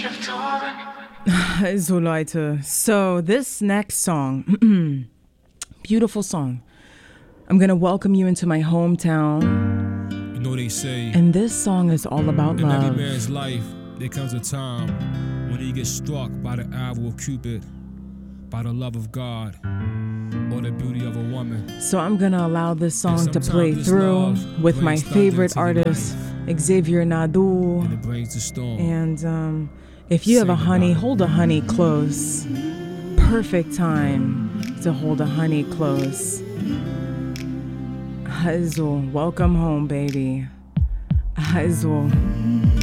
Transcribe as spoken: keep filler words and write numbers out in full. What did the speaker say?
So Leute, so this next song, beautiful song. I'm gonna welcome you into my hometown. You know they say, and this song is all about in love. every man's life, there comes a time when he gets struck by the arrow of Cupid, by the love of God, or the beauty of a woman. So I'm gonna allow this song to play through with my favorite artist, Xavier Naidoo. And it brings the storm. And um, if you have a honey, hold a honey close. Perfect time to hold a honey close. Also, welcome home, baby. Also.